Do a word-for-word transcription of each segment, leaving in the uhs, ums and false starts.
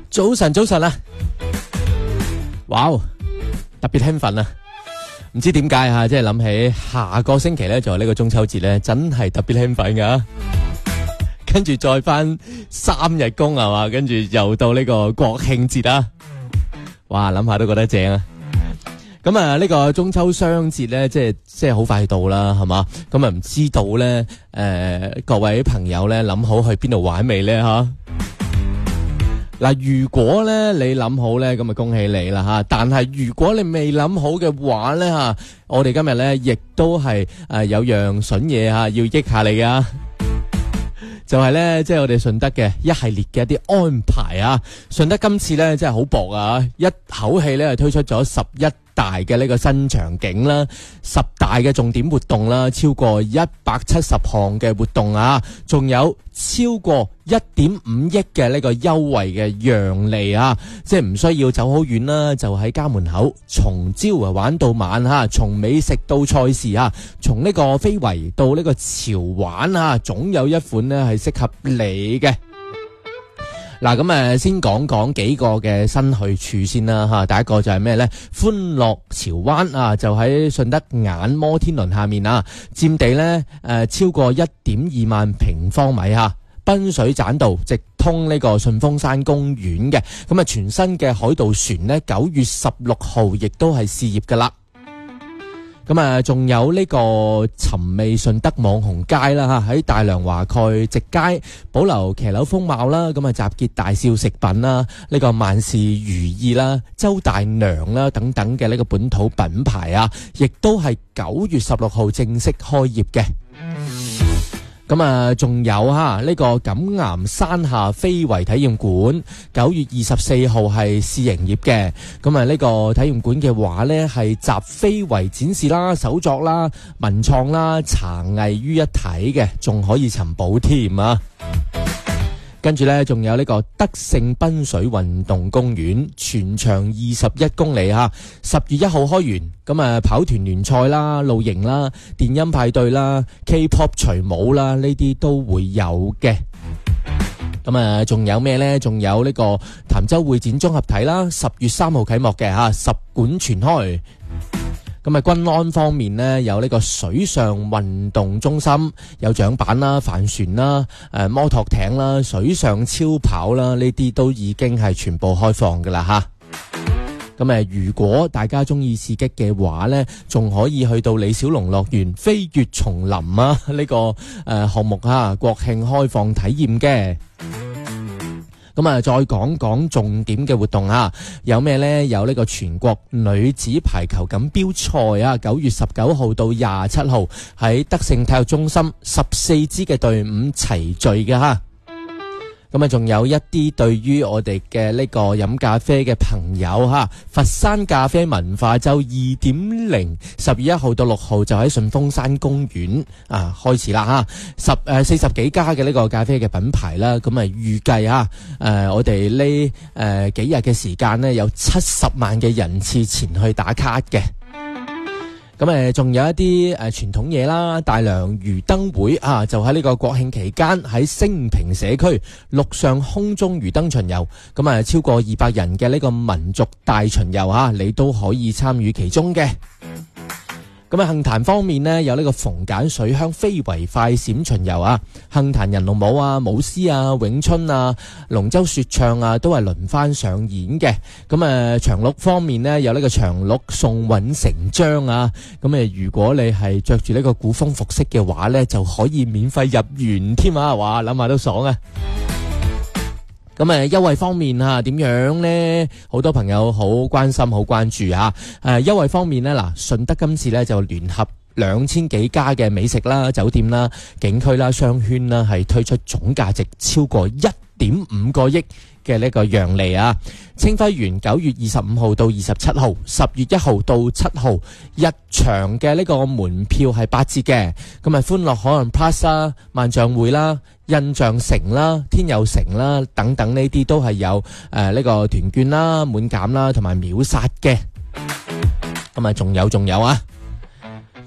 早晨，早晨啊！哇，特別興奮啊！唔知點解啊，即係諗起下個星期咧就係呢個中秋節咧，真係特別興奮噶。跟住再翻三日工係嘛，跟住又到呢個國慶節啊！哇，諗下都覺得正啊！咁啊，呢個中秋雙節咧，即係即係好快到啦，係嘛？咁啊，唔知道咧，誒、呃，各位朋友咧諗好去邊度玩未咧？吓？嗱，如果咧你諗好咧，咁啊恭喜你啦吓！但係如果你未諗好嘅話咧吓，我哋今日咧亦都係誒有樣筍嘢吓，要益下你噶，就係咧即係我哋順德嘅一系列嘅一啲安排啊！順德今次咧真係好薄啊，一口氣咧推出咗十一大嘅呢個新場景啦，十大嘅重點活動啦，超過一百七十項嘅活動啊，仲有超過一點五億嘅呢個優惠嘅讓利啊，即係唔需要走好遠啦，就喺家門口，從朝啊玩到晚吓，從美食到賽事啊，從呢個非遺到呢個潮玩啊，總有一款呢係適合你嘅。嗱，咁誒，先講講幾個嘅新去處先啦吓。第一個就係咩咧？歡樂潮灣啊，就喺順德眼摩天輪下面啊，佔地咧誒超過一點二萬平方米吓，濱水棧道直通呢個順峰山公園嘅。咁啊，全新嘅海盜船咧，九月十六號亦都係試業噶啦。咁啊，仲有呢個尋味順德網紅街啦吓，喺大良華蓋直街保留騎樓風貌啦，咁啊集結大少食品啦，呢個萬事如意啦、周大娘啦等等嘅呢個本土品牌啊，亦都係九月十六號正式開業嘅。咁啊，仲有哈呢個錦岩山下非遺體驗館，九月二十四號係試營業嘅。咁啊，呢個體驗館嘅話呢，係集非遺展示啦、手作啦、文創啦、茶藝於一體嘅，仲可以尋寶添啊！跟住呢，仲有呢個德勝濱水運動公園，全長二十一公里吓，十月一號開園。咁啊，跑團聯賽啦、露營啦、電音派對啦、K-pop 隨舞啦，呢啲都會有嘅。咁啊，仲有咩呢？仲有呢個潭州會展綜合體啦，十月三號啟幕嘅吓，十館全開。咁啊，軍安方面呢，有呢個水上運動中心，有槳板啦、帆船啦、誒摩托艇啦、水上超跑啦，呢啲都已經係全部開放噶啦吓。咁誒，如果大家中意刺激嘅話呢，仲可以去到李小龍樂園飛越叢林啊，呢、這個誒項目啊，國慶開放體驗嘅。咁啊，再講講重點嘅活動啊，有咩呢？有呢個全國女子排球錦標賽啊，九月十九號到廿七號喺德勝體育中心，十四支嘅隊伍齊聚嘅吓。咁啊，仲有一啲對於我哋嘅呢個飲咖啡嘅朋友吓，佛山咖啡文化周二點零，十月一號到六號就喺順峰山公園啊開始啦吓，十誒四十幾家嘅呢個咖啡嘅品牌啦，咁啊預計啊誒我哋呢誒幾日嘅時間呢，有七十萬嘅人次前去打卡嘅。咁誒，仲有一啲誒傳統嘢啦，大良魚燈會啊，就喺呢個國慶期間喺升平社區陸上空中魚燈巡遊，咁啊超過二百人嘅呢個民族大巡遊啊，你都可以參與其中嘅。咁啊，杏壇方面呢，有呢個逢簡水鄉非遺快閃巡遊啊，杏壇人龍舞啊、舞獅啊、詠春啊、龍舟說唱啊，都係輪番上演嘅。咁啊，長鹿方面呢，有呢個長鹿送韻成章啊。咁啊，如果你係着住呢個古風服飾嘅話呢，就可以免費入園添啊！哇，諗下都爽啊！咁誒，優惠方面吓點樣呢？好多朋友好關心、好關注吓。誒，優惠方面呢，嗱，順德今次呢就聯合兩千幾家嘅美食啦、酒店啦、景區啦、商圈啦，係推出總價值超過一點五個億嘅呢個讓利啊！清暉園九月二十五號到二十七號，十月一號到七號，日場嘅呢個門票係八折嘅。咁啊，歡樂海岸 Plus 啦、萬象匯啦、印象城啦、天佑城啦等等，呢啲都係有誒呢、呃這個團券啦、滿減啦同埋秒殺嘅。咁啊，仲有仲有啊！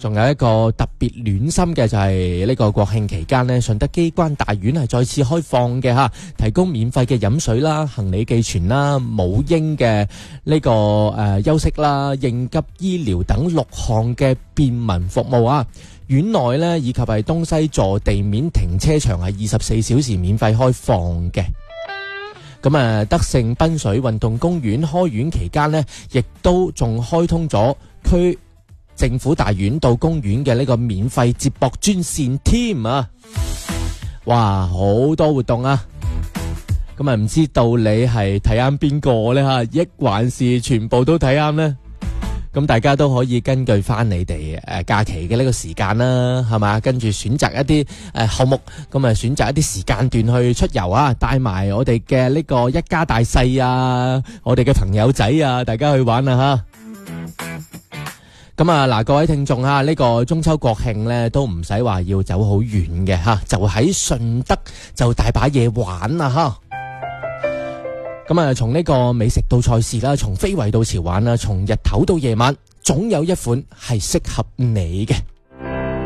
仲有一個特別暖心嘅就係呢個國慶期間呢，順德機關大院係再次開放嘅吓，提供免費嘅飲水啦、行李寄存啦、母嬰嘅呢個誒、呃、休息啦、應急醫療等六項嘅便民服務啊。院內呢，以及係東西座地面停車場係二十四小時免費開放嘅。咁啊，德勝濱水運動公園開園期間呢，亦都仲開通咗區政府大院到公園嘅呢個免費接駁專線添啊！哇，好多活動啊！咁啊，唔知道你係睇啱邊個呢？吓，抑還是全部都睇啱呢？咁大家都可以根據翻你哋誒假期嘅呢個時間啦，係嘛？跟住選擇一啲誒項目，咁啊選擇一啲時間段去出遊啊，帶埋我哋嘅呢個一家大細啊，我哋嘅朋友仔啊，大家去玩啊吓！咁啊，嗱，各位聽眾啊，呢個中秋國慶呢都唔使話要走好遠嘅吓，就喺順德就大把嘢玩啊吓。咁啊，從呢個美食到菜市啦，從非遺到潮玩啦，從日頭到夜晚，總有一款係適合你嘅。